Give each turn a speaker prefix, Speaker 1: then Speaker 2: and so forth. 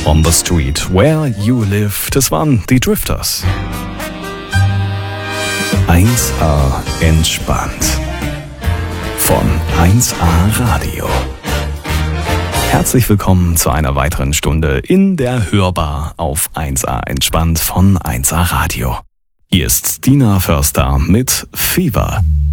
Speaker 1: on the street where you live. Das waren die Drifters. 1A entspannt. Von 1A Radio. Herzlich willkommen zu einer weiteren Stunde in der Hörbar auf 1A entspannt von 1A Radio. Hier ist Stina Förster mit Fever.